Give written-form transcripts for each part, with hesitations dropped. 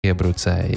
iebrucēji.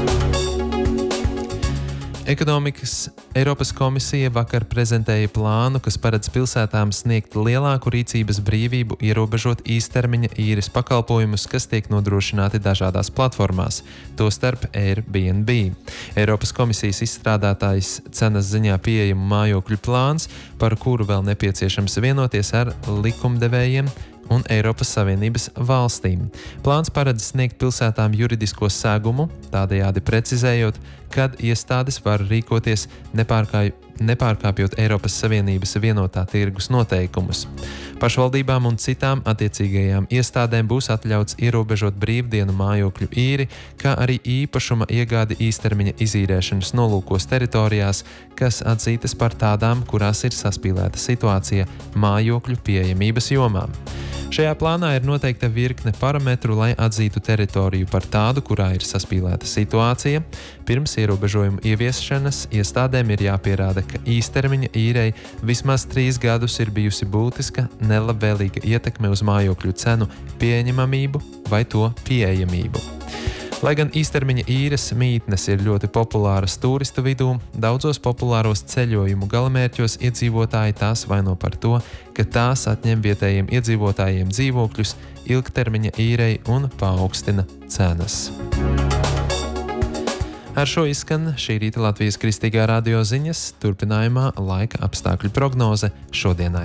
Eiropas komisija vakar prezentēja plānu, kas paredz pilsētām sniegt lielāku rīcības brīvību, ierobežot īstermiņa īres pakalpojumus, kas tiek nodrošināti dažādās platformās, tostarp Airbnb. Eiropas komisijas izstrādātais cenas ziņā pieejamu mājokļu plāns, par kuru vēl nepieciešams vienoties ar likumdevējiem un Eiropas Savienības valstīm. Plāns paredz sniegt pilsētām juridisko segumu, tādējādi precizējot, kad iestādes var rīkoties nepārkāpjot Eiropas Savienības vienotā tirgus noteikumus. Pašvaldībām un citām attiecīgajām iestādēm būs atļauts ierobežot brīvdienu mājokļu īri, kā arī īpašuma iegādi īstermiņa izīrēšanas nolūkos teritorijās, kas atzītas par tādām, kurās ir saspīlēta situācija mājokļu pieejamības jomā. Šajā plānā ir noteikta virkne parametru, lai atzītu teritoriju par tādu, kurā ir saspīlēta situācija. Pirms ierobežojumu ieviešanas iestādēm ir jāpierāda, ka īstermiņa īrei vismaz 3 gadus ir bijusi būtiska nelabvēlīga ietekme uz mājokļu cenu pieņemamību vai to pieejamību. Lai gan īstermiņa īres mītnes ir ļoti populāras turistu vidū, daudzos populāros ceļojumu galamērķos iedzīvotāji tās vaino par to, ka tās atņem vietējiem iedzīvotājiem dzīvokļus ilgtermiņa īrei un paaugstina cenas. Ar šo izskan šī rīta Latvijas Kristīgā radio ziņas, turpinājumā laika apstākļu prognoze šodienai.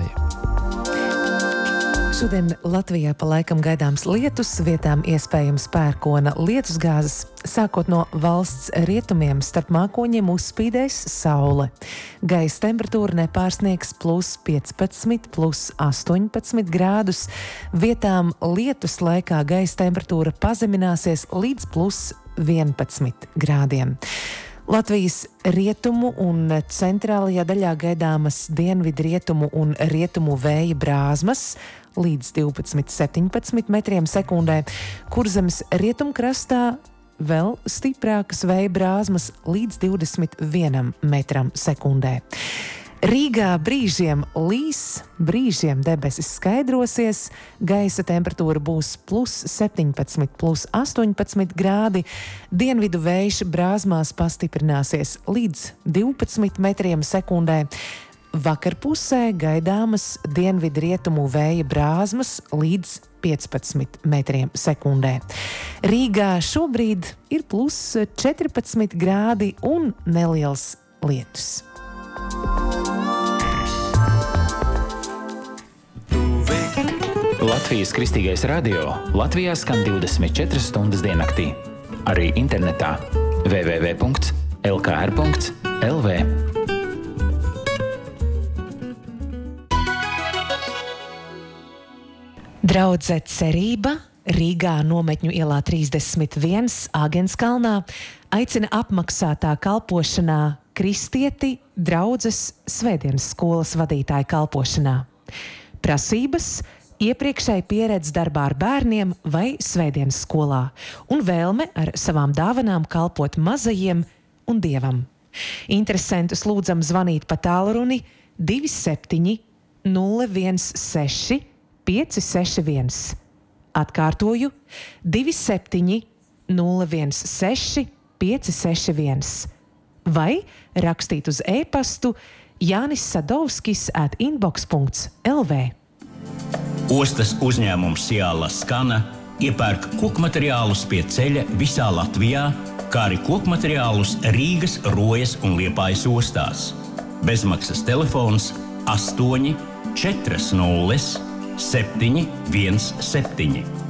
Šodien Latvijā pa laikam gaidāms lietus, vietām iespējams pērkona lietusgāzes. Sākot no valsts rietumiem starp mākoņiem uzspīdēs saule. Gaisa temperatūra nepārsniegs +15, +18 grādus. Vietām lietus laikā gaisa temperatūra pazemināsies līdz +11 grādiem. Latvijas rietumu un centrālajā daļā gaidāmas dienvidu rietumu un rietumu vēja brāzmas līdz 12–17 metriem sekundē, Kurzemes rietumkrastā vēl stiprākas vēja brāzmas līdz 21 metram sekundē. Rīgā brīžiem līs, brīžiem debesis skaidrosies, gaisa temperatūra būs +17, +18 grādi, dienvidu vējš brāzmās pastiprināsies līdz 12 metriem sekundē. Vakarpusē gaidāmas dienvidu rietumu vēja brāzmas līdz 15 metriem sekundē. Rīgā šobrīd ir +14 grādi un neliels lietus. Latvijas Kristīgais radio Latvijā skan 24 stundas diennaktī. Arī internetā www.lkr.lv. Draudze Cerība Rīgā Nometņu ielā 31 Āgenskalnā aicina apmaksātā kalpošanā kristieti draudzes svētdienas skolas vadītāja kalpošanā. Prasības – iepriekšēji pieredze darbā ar bērniem vai svētdienas skolā un vēlme ar savām dāvanām kalpot mazajiem un Dievam. Interesentus lūdzam zvanīt pa tālruni 27 016 561. Atkārtoju 27 016 561. Vai rakstīt uz e-pastu janissadovskis@inbox.lv. Ostas uzņēmums Ciala Skana iepērk kokmateriālus pie ceļa visā Latvijā, kā arī kokmateriālus Rīgas, Rojas un Liepājas ostās. Bezmaksas telefons 8 40 717.